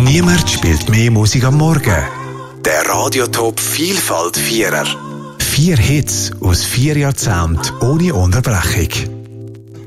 Niemand spielt mehr Musik am Morgen. Der Radiotop Vielfalt Vierer. 4 Hits aus 4 Jahrzehnten ohne Unterbrechung.